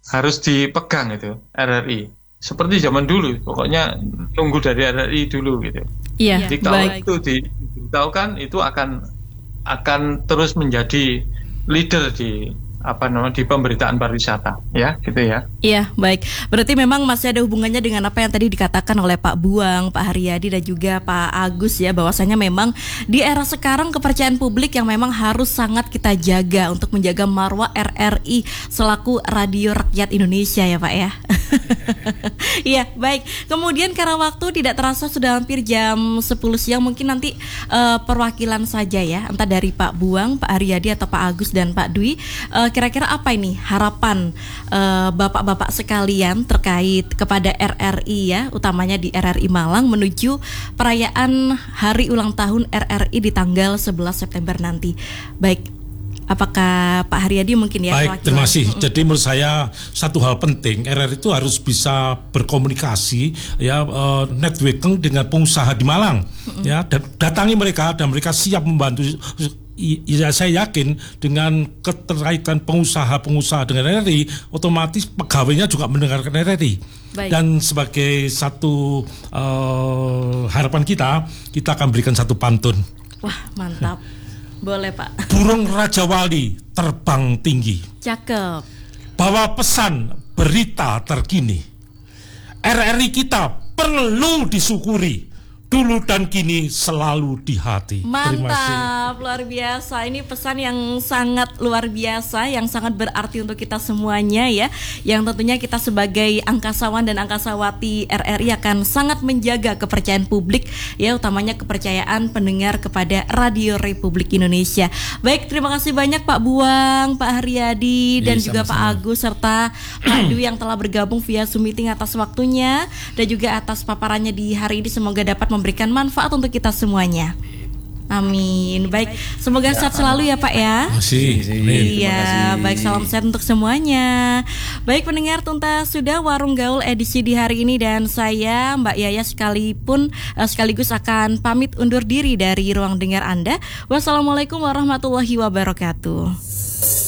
harus dipegang itu RRI. Seperti zaman dulu, pokoknya tunggu dari RRI dulu gitu. Iya, Jadi kalau baik. itu diberitahukan, itu akan terus menjadi leader di di pemberitaan pariwisata, ya, gitu ya. Iya, baik. Berarti memang masih ada hubungannya dengan apa yang tadi dikatakan oleh Pak Buang, Pak Haryadi dan juga Pak Agus ya, bahwasanya memang di era sekarang kepercayaan publik yang memang harus sangat kita jaga untuk menjaga marwah RRI selaku radio rakyat Indonesia ya, Pak ya. Iya, baik. Kemudian karena waktu tidak terasa sudah hampir jam 10 siang, mungkin nanti perwakilan saja ya, entah dari Pak Buang, Pak Haryadi atau Pak Agus dan Pak Dwi. Kira-kira apa ini harapan bapak-bapak sekalian terkait kepada RRI ya, utamanya di RRI Malang menuju perayaan hari ulang tahun RRI di tanggal 11 September nanti. Baik, apakah Pak Haryadi mungkin ya? Baik, terima kasih. Jadi menurut saya satu hal penting, RRI itu harus bisa berkomunikasi ya, networking dengan pengusaha di Malang ya, datangi mereka dan mereka siap membantu. Ya, saya yakin dengan keterkaitan pengusaha-pengusaha dengan RRI, otomatis pegawainya juga mendengarkan RRI. Baik. Dan sebagai satu harapan kita akan berikan satu pantun. Wah, mantap. Boleh Pak. Burung Raja Wali terbang tinggi, Cakep. bawa pesan berita terkini. RRI kita perlu disyukuri, dulu dan kini selalu di hati. Terima kasih. Mantap, luar biasa. Ini pesan yang sangat luar biasa, yang sangat berarti untuk kita semuanya ya. Yang tentunya kita sebagai angkasawan dan angkasawati RRI akan sangat menjaga kepercayaan publik ya, utamanya kepercayaan pendengar kepada Radio Republik Indonesia. Baik, terima kasih banyak Pak Buang, Pak Haryadi dan juga Pak Agus serta Pak Dwi yang telah bergabung via Zoom meeting atas waktunya dan juga atas paparannya di hari ini. Semoga dapat memberikan manfaat untuk kita semuanya. Amin. Baik, semoga sehat selalu ya Pak ya. Iya, baik, salam sehat untuk semuanya. Baik pendengar, tuntas sudah Warung Gaul edisi di hari ini dan saya Mbak Yaya sekaligus akan pamit undur diri dari ruang dengar Anda. Wassalamualaikum warahmatullahi wabarakatuh.